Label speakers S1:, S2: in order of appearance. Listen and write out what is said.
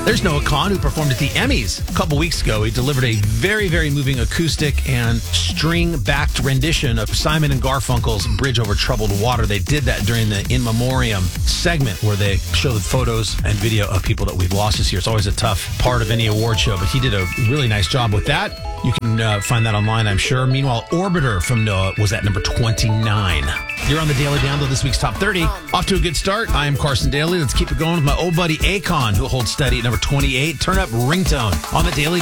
S1: There's Noah Kahan, who performed at the Emmys a couple weeks ago. He delivered a very, very moving acoustic and string-backed rendition of Simon and Garfunkel's Bridge Over Troubled Water. They did that during the In Memoriam segment where they show the photos and video of people that we've lost this year. It's always a tough part of any award show, but he did a really nice job with that. You can find that online, I'm sure. Meanwhile, Orbiter from Noah was at number 29. You're on the Daily Download, this week's Top 30. Off to a good start. I am Carson Daly. Let's keep it going with my old buddy Akon, who holds steady at number 28. Turn up Ringtone on the Daily